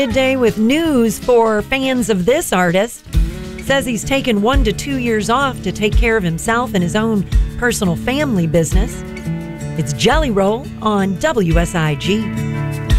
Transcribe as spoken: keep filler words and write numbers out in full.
Midday with news for fans of this artist. Says he's taken one to two years off to take care of himself and his own personal family business. It's Jelly Roll on W S I G.